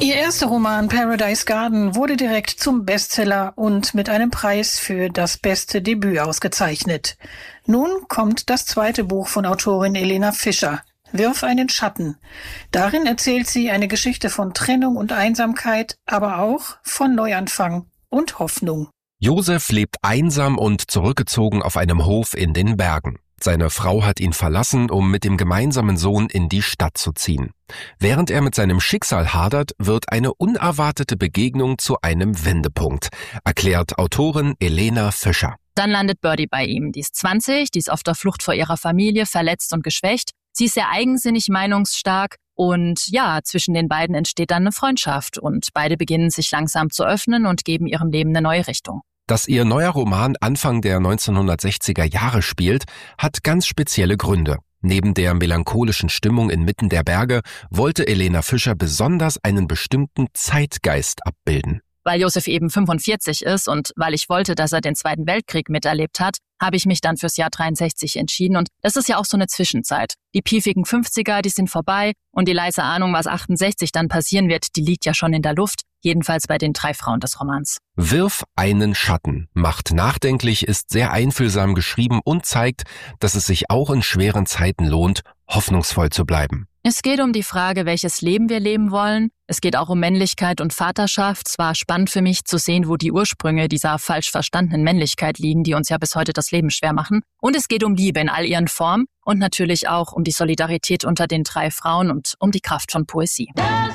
Ihr erster Roman Paradise Garden wurde direkt zum Bestseller und mit einem Preis für das beste Debüt ausgezeichnet. Nun kommt das zweite Buch von Autorin Elena Fischer, Wirf einen Schatten. Darin erzählt sie eine Geschichte von Trennung und Einsamkeit, aber auch von Neuanfang und Hoffnung. Josef lebt einsam und zurückgezogen auf einem Hof in den Bergen. Seine Frau hat ihn verlassen, um mit dem gemeinsamen Sohn in die Stadt zu ziehen. Während er mit seinem Schicksal hadert, wird eine unerwartete Begegnung zu einem Wendepunkt, erklärt Autorin Elena Fischer. Dann landet Birdie bei ihm. Die ist 20, die ist auf der Flucht vor ihrer Familie, verletzt und geschwächt. Sie ist sehr eigensinnig, meinungsstark und ja, zwischen den beiden entsteht dann eine Freundschaft und beide beginnen sich langsam zu öffnen und geben ihrem Leben eine neue Richtung. Dass ihr neuer Roman Anfang der 1960er Jahre spielt, hat ganz spezielle Gründe. Neben der melancholischen Stimmung inmitten der Berge wollte Elena Fischer besonders einen bestimmten Zeitgeist abbilden. Weil Josef eben 45 ist und weil ich wollte, dass er den Zweiten Weltkrieg miterlebt hat, habe ich mich dann fürs Jahr 63 entschieden und das ist ja auch so eine Zwischenzeit. Die piefigen 50er, die sind vorbei und die leise Ahnung, was 68 dann passieren wird, die liegt ja schon in der Luft, jedenfalls bei den 3 Frauen des Romans. Wirf einen Schatten macht nachdenklich, ist sehr einfühlsam geschrieben und zeigt, dass es sich auch in schweren Zeiten lohnt, hoffnungsvoll zu bleiben. Es geht um die Frage, welches Leben wir leben wollen. Es geht auch um Männlichkeit und Vaterschaft. Es war spannend für mich zu sehen, wo die Ursprünge dieser falsch verstandenen Männlichkeit liegen, die uns ja bis heute das Leben schwer machen. Und es geht um Liebe in all ihren Formen und natürlich auch um die Solidarität unter den 3 Frauen und um die Kraft von Poesie.